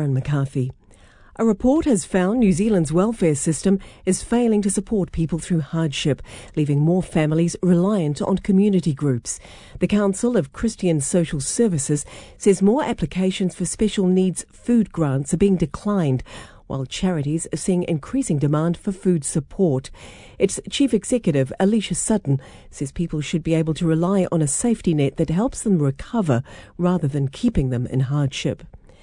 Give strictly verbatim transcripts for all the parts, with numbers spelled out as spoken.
Sharon McCarthy. A report has found New Zealand's welfare system is failing to support people through hardship, leaving more families reliant on community groups. The Council of Christian Social Services says more applications for special needs food grants are being declined, while charities are seeing increasing demand for food support. Its chief executive, Alicia Sutton, says people should be able to rely on a safety net that helps them recover rather than keeping them in hardship.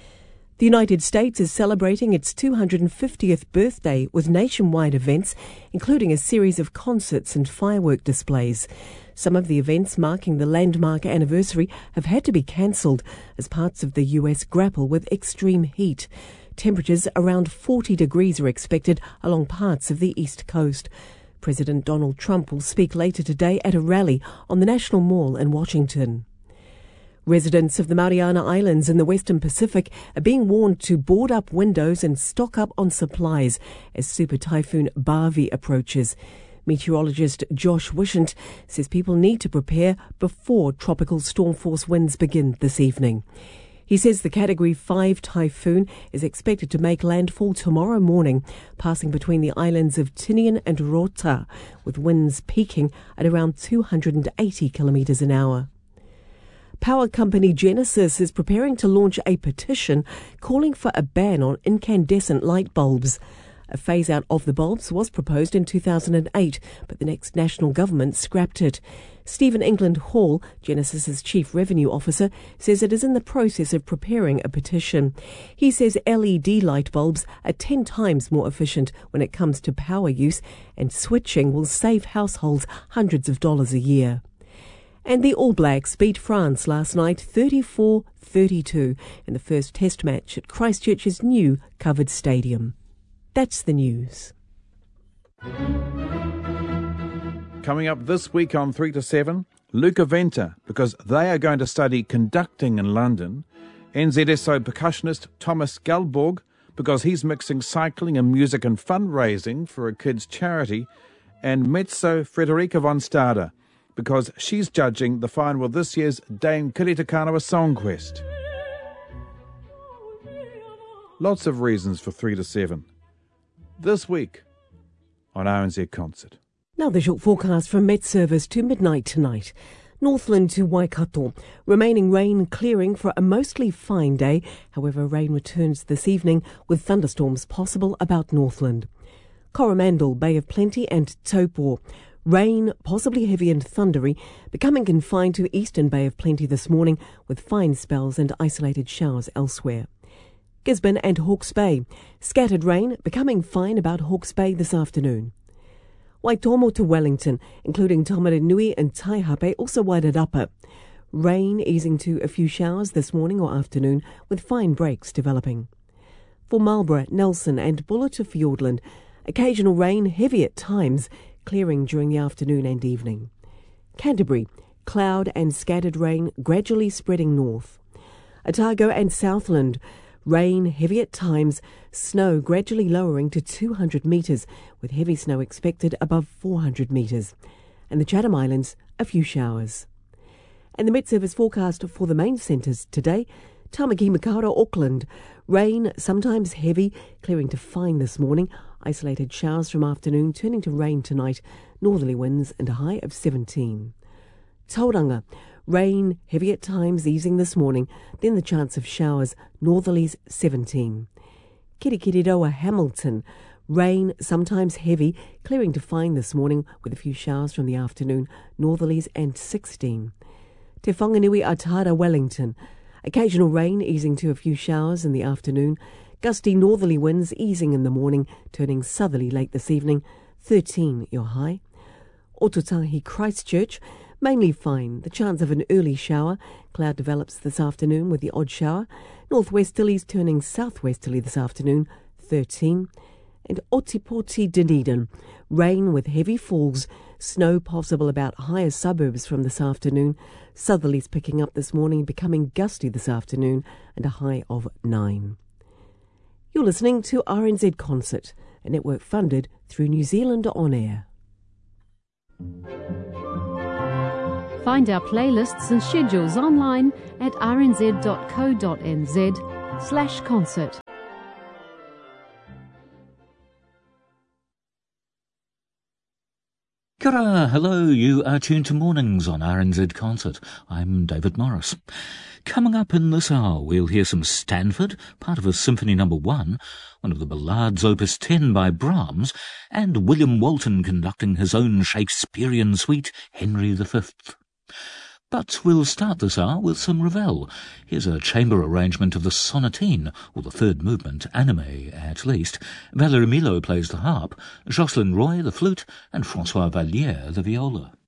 The United States is celebrating its two hundred fiftieth birthday with nationwide events, including a series of concerts and firework displays. Some of the events marking the landmark anniversary have had to be cancelled as parts of the U S grapple with extreme heat. Temperatures around forty degrees are expected along parts of the East Coast. President Donald Trump will speak later today at a rally on the National Mall in Washington. Residents of the Mariana Islands in the Western Pacific are being warned to board up windows and stock up on supplies as Super Typhoon Bharvey approaches. Meteorologist Josh Wishant says people need to prepare before tropical storm force winds begin this evening. He says the Category five typhoon is expected to make landfall tomorrow morning, passing between the islands of Tinian and Rota, with winds peaking at around two hundred eighty kilometres an hour. Power company Genesis is preparing to launch a petition calling for a ban on incandescent light bulbs. A phase-out of the bulbs was proposed in two thousand eight, but the next national government scrapped it. Stephen England Hall, Genesis's chief revenue officer, says it is in the process of preparing a petition. He says L E D light bulbs are ten times more efficient when it comes to power use, and switching will save households hundreds of dollars a year. And the All Blacks beat France last night thirty-four thirty-two in the first test match at Christchurch's new covered stadium. That's the news. Coming up this week on three to seven, Luca Venta, because they are going to study conducting in London, N Z S O percussionist Thomas Galborg, because he's mixing cycling and music and fundraising for a kids' charity, and mezzo Frederica von Stade, because she's judging the final of this year's Dame Kiritakanawa Song Quest. Lots of reasons for three to seven. This week on R N Z Concert. Now the short forecast from Met Service to midnight tonight. Northland to Waikato. Remaining rain clearing for a mostly fine day. However, rain returns this evening with thunderstorms possible about Northland. Coromandel, Bay of Plenty and Taupo. Rain, possibly heavy and thundery, becoming confined to Eastern Bay of Plenty this morning with fine spells and isolated showers elsewhere. Gisborne and Hawke's Bay. Scattered rain, becoming fine about Hawke's Bay this afternoon. Waitomo to Wellington, including Taumaranui and Taihape, also Waiata Rapa. Rain easing to a few showers this morning or afternoon with fine breaks developing. For Marlborough, Nelson and Buller to Fiordland, occasional rain, heavy at times, clearing during the afternoon and evening. Canterbury, cloud and scattered rain gradually spreading north. Otago and Southland, rain heavy at times, snow gradually lowering to two hundred metres, with heavy snow expected above four hundred metres. And the Chatham Islands, a few showers. And the Met Service forecast for the main centres today, Tamaki Makaurau, Auckland, rain sometimes heavy, clearing to fine this morning. Isolated showers from afternoon, turning to rain tonight. Northerly winds and a high of seventeen. Tauranga, rain heavy at times, easing this morning. Then the chance of showers, northerlies seventeen. Kirikiriroa, Hamilton, rain sometimes heavy, clearing to fine this morning with a few showers from the afternoon. Northerlies and sixteen. Te Whanganui, Atara, Wellington, occasional rain easing to a few showers in the afternoon. Gusty northerly winds easing in the morning, turning southerly late this evening. thirteen your high. Ototahi, Christchurch, mainly fine. The chance of an early shower. Cloud develops this afternoon with the odd shower. Northwesterlies turning southwesterly this afternoon. thirteen. And Otipoti, Dunedin, rain with heavy falls. Snow possible about higher suburbs from this afternoon. Southerlies picking up this morning, becoming gusty this afternoon, and a high of nine. You're listening to R N Z Concert, a network funded through New Zealand On Air. Find our playlists and schedules online at r n z dot co dot n z slash concert. Kia ora, hello, you are tuned to Mornings on R N Z Concert. I'm David Morris. Coming up in this hour, we'll hear some Stanford, part of a Symphony Number One, one of the Ballades Opus ten by Brahms, and William Walton conducting his own Shakespearean suite, Henry the Fifth. But we'll start this hour with some Ravel. Here's a chamber arrangement of the Sonatine, or the third movement, anime at least. Valerie Milo plays the harp, Jocelyn Roy the flute, and François Valliere the viola.